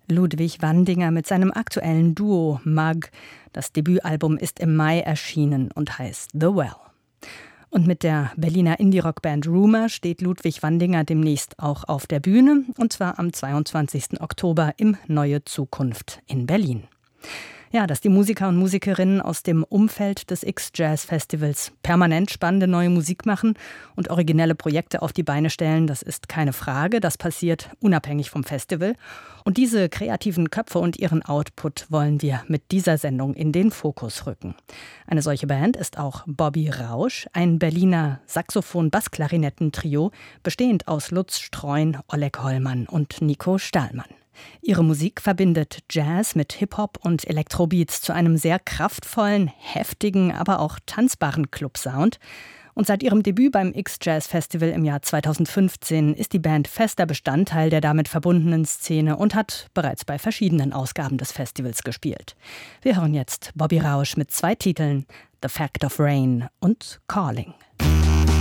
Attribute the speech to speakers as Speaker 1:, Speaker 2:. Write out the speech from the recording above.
Speaker 1: Ludwig Wandinger mit seinem aktuellen Duo Mug. Das Debütalbum ist im Mai erschienen und heißt The Well. Und mit der Berliner Indie-Rock-Band Rumour steht Ludwig Wandinger demnächst auch auf der Bühne, und zwar am 22. Oktober im Neue Zukunft in Berlin. Ja, dass die Musiker und Musikerinnen aus dem Umfeld des X-Jazz-Festivals permanent spannende neue Musik machen und originelle Projekte auf die Beine stellen, das ist keine Frage. Das passiert unabhängig vom Festival. Und diese kreativen Köpfe und ihren Output wollen wir mit dieser Sendung in den Fokus rücken. Eine solche Band ist auch Bobby Rausch, ein Berliner Saxophon-Bass-Klarinetten-Trio, bestehend aus Lutz Streun, Oleg Hollmann und Nico Stahlmann. Ihre Musik verbindet Jazz mit Hip-Hop und Elektrobeats zu einem sehr kraftvollen, heftigen, aber auch tanzbaren Club-Sound. Und seit ihrem Debüt beim X-Jazz-Festival im Jahr 2015 ist die Band fester Bestandteil der damit verbundenen Szene und hat bereits bei verschiedenen Ausgaben des Festivals gespielt. Wir hören jetzt Bobby Rausch mit 2 Titeln, The Fact of Rain und Calling.